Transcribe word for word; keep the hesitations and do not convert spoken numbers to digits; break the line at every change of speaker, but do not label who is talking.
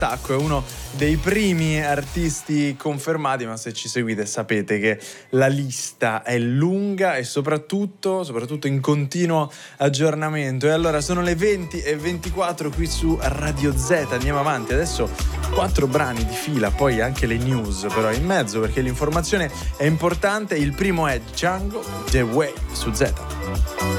Tacco è uno dei primi artisti confermati, ma se ci seguite sapete che la lista è lunga e soprattutto, soprattutto in continuo aggiornamento. E allora sono le venti e ventiquattro qui su Radio Z, andiamo avanti. Adesso quattro brani di fila, poi anche le news però in mezzo, perché l'informazione è importante. Il primo è Django The Way su Z.